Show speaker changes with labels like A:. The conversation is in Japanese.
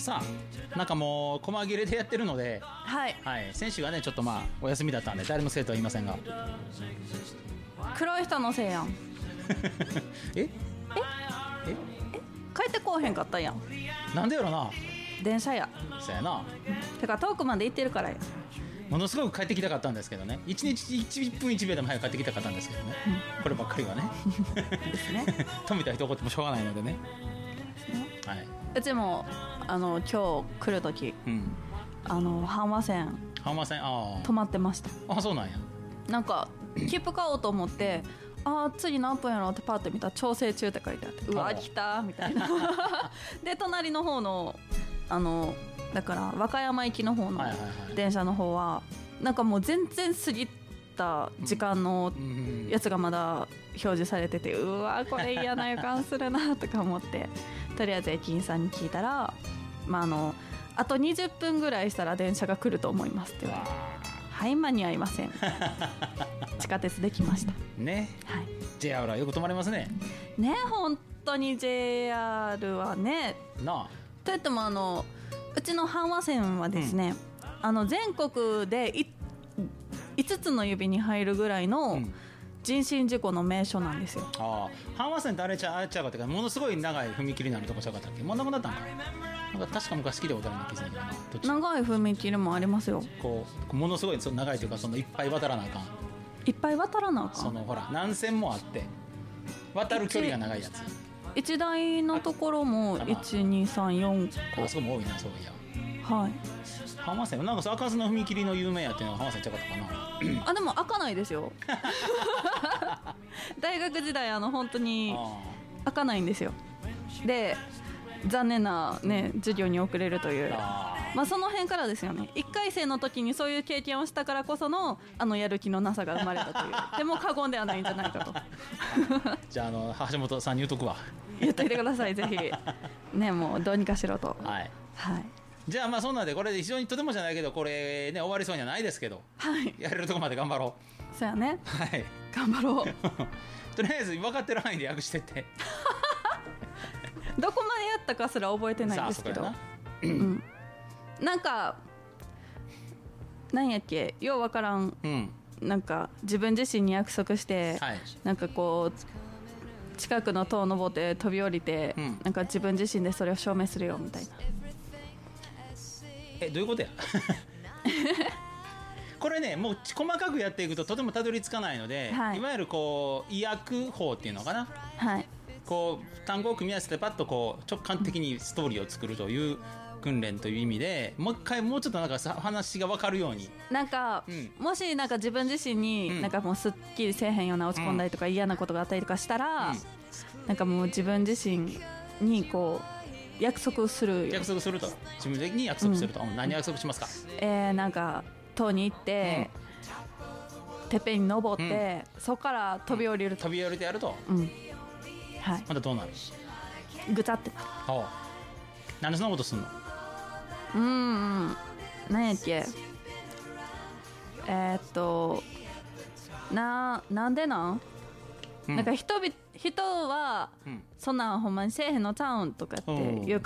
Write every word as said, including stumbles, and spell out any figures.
A: さあなんかもう細切れでやってるので、
B: はい
A: はい、選手がねちょっとまあお休みだったんで誰も生徒は言いませんが
B: 黒い人のせいやん
A: えええ
B: 帰ってこうへんかったやん。
A: なんでやろな。
B: 電車や。
A: そうやな。
B: てか遠くまで行ってるからや。
A: ものすごく帰ってきたかったんですけどね。いちにちいっぷんいちびょうでも早く帰ってきたかったんですけどね、うん、こればっかりはね
B: ですね
A: 富田人怒ってもしょうがないのでね。はい、
B: うちもあの今日来るとき、うん、あの阪和線
A: 阪和線あ
B: 止まってました。
A: あそうなんや。
B: なんか切符買おうと思ってあー次何分やろってパッと見たら調整中って書いてあってうわ来たみたいなで隣の方のあのだから和歌山行きの方の電車の方はなんかもう全然過ぎた時間のやつがまだ表示されてて、うわこれ嫌な予感するなとか思ってとりあえず駅員さんに聞いたら、まあ、あのあとにじゅっぷんぐらいしたら電車が来ると思いますって言われて、はい間に合いません地下鉄できました
A: ね、はい、ジェイアール はよく止まりますね。
B: ね本当に ジェイアール はね
A: なあ
B: といってもあのうちの阪和線はですね、うん、あの全国でいつつの指に入るぐらいの人身事故の名所なんですよ、うん、
A: あ阪和線ってあれちゃうかってかものすごい長い踏切になるとこちゃうかったっけ。もうなくなったんかなんか確か昔聞いたことあるんだけど
B: 長い踏切もありますよ。
A: こうものすごい長いというかそのいっぱい渡らなあかん
B: いっぱい渡らなあかん
A: そのほら何線もあって渡る距離が長いやつ
B: 一台のところもいちにさんよんこ
A: あそこも多いなそういや。
B: はい
A: 阪和線なんか開かずの踏切の有名やっていうのは阪和線ちゃうかったかな
B: あでも開かないですよ大学時代あの本当に開かないんですよ。で残念な、ね、授業に遅れるというあ、まあ、その辺からですよね。いっかい生の時にそういう経験をしたからこそのあのやる気のなさが生まれたというでも過言ではないんじゃないかと
A: じゃあ、 あの橋本さんに言うとくわ
B: 言っておいてくださいぜひねもうどうにかしろと。
A: はい、
B: はい、
A: じゃあまあそんなんでこれ非常にとてもじゃないけどこれね終わりそうにはないですけど、はい、やれるとこまで頑張ろ
B: う。そうやね、
A: はい、
B: 頑張ろう
A: とりあえず分かってる範囲で訳してって
B: どこまでやったかすら覚えてないんですけどな、うん、なんかなんやっけようわからん、うん、なんか自分自身に約束して、はい、なんかこう近くの塔を登って飛び降りて、うん、なんか自分自身でそれを証明するよみたいな。
A: えどういうことやこれねもう細かくやっていくととてもたどり着かないので、はい、いわゆるこう意訳法っていうのかな、はい、こう単語を組み合わせてパッとこう直感的にストーリーを作るという訓練という意味でもう一回もうちょっとなんか話が分かるようになんか、うん、もしなんか自分自身になんかもうすっきりせえへんような落ち込んだりとか嫌なことがあったりとかしたら、うん、なんかもう自分自身にこう約束する約束すると自分的に約束すると、うん、何約束しますか。えー、なんか塔に行って、うん、てっぺんに登って、うん、そこから飛び降りると、うん、飛び降りてやると、うん、はい、またどうなるぐちゃってなる。なんでそんなことすんの。うん、うん、何やっけえー、っとななんでなん、うん、なんか人々人は、うん、そんなんほんまにせえへんのちゃうんとかっていう